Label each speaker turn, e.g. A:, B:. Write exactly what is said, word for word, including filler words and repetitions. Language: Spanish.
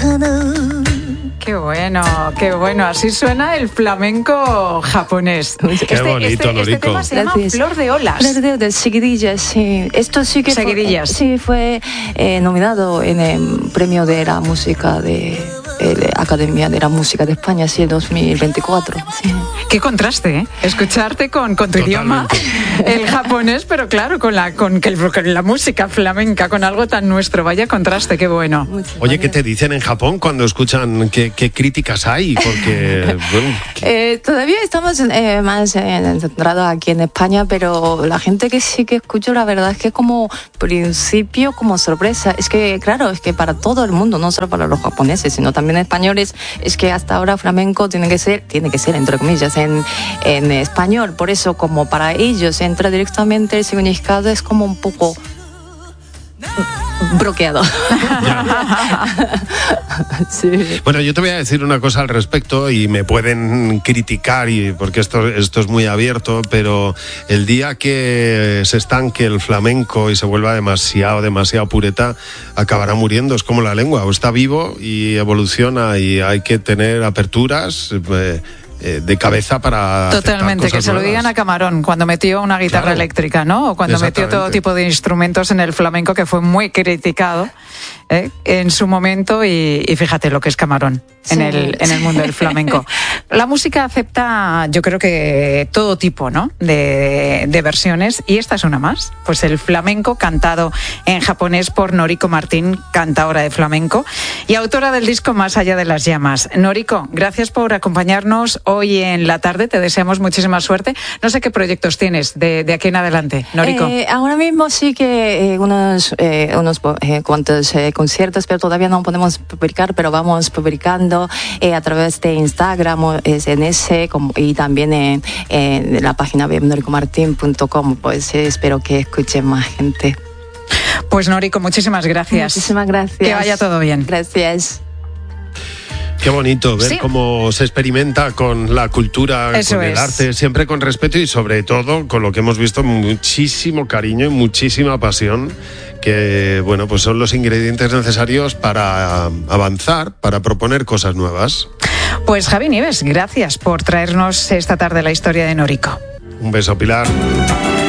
A: Qué bueno, qué bueno. Así suena el flamenco japonés.
B: Qué
A: este,
B: bonito,
A: este,
B: Noriko.
A: este tema se llama
C: Gracias.
A: Flor de Olas.
C: Flor de Olas, seguidillas, sí. Esto sí que
A: Seguidillas.
C: Fue, sí, fue eh, nominado en el premio de la música de, eh, de Academia de la Música de España, sí, dos mil veinticuatro. Sí.
A: Qué contraste, ¿eh? Escucharte con, con tu idioma, el japonés, pero claro, con la, con, que el- con la música flamenca, con algo tan nuestro. Vaya contraste, qué bueno.
C: Muchas
B: Oye, ¿qué
C: gracias.
B: te dicen en Japón cuando escuchan qué, qué críticas hay? Porque, bueno,
C: Eh, todavía estamos eh, más eh, centrados aquí en España, pero la gente que sí que escucho, la verdad es que como principio, como sorpresa, es que claro, es que para todo el mundo, no solo para los japoneses, sino también españoles, es que hasta ahora flamenco tiene que ser, tiene que ser entre comillas, en, en español. Por eso, como para ellos entra directamente el significado, es como un poco bloqueado. Sí.
B: bueno, yo te voy a decir una cosa al respecto y me pueden criticar y porque esto, esto es muy abierto, pero el día que se estanque el flamenco y se vuelva demasiado, demasiado pureta, acabará muriendo. Es como la lengua, o está vivo y evoluciona y hay que tener aperturas eh, eh, de cabeza para aceptar
A: Totalmente, que
B: cosas
A: se lo
B: nuevas.
A: digan a Camarón cuando metió una guitarra
B: Claro.
A: eléctrica, ¿no? O cuando metió todo
B: Exactamente.
A: tipo de instrumentos en el flamenco, que fue muy criticado ¿eh? en su momento. Y, y fíjate lo que es Camarón en,
C: Sí.
A: el, en el mundo del flamenco. La música acepta, yo creo que todo tipo, ¿no? de, de versiones, y esta es una más. Pues el flamenco cantado en japonés por Noriko Martín, cantadora de flamenco y autora del disco Más allá de las llamas. Noriko, gracias por acompañarnos hoy en la tarde. Te deseamos muchísima suerte. No sé qué proyectos tienes de, de aquí en adelante, Noriko.
C: Eh, ahora mismo sí que eh, unos, eh, unos eh, cuantos eh, conciertos, pero todavía no podemos publicar, pero vamos publicando eh, a través de Instagram o es en ese como, y también en, en la página web noriko martin punto com. Pues eh, espero que escuchen más gente.
A: Pues Noriko, muchísimas gracias.
C: Muchísimas gracias.
A: Que vaya todo bien.
C: Gracias.
B: Qué bonito ver
A: Sí.
B: cómo se experimenta con la cultura,
A: Eso
B: con el
A: es.
B: arte, siempre con respeto y sobre todo con lo que hemos visto, muchísimo cariño y muchísima pasión, que bueno, pues son los ingredientes necesarios para avanzar, para proponer cosas nuevas.
A: Pues Javi Nieves, gracias por traernos esta tarde la historia de Noriko.
B: Un beso, Pilar.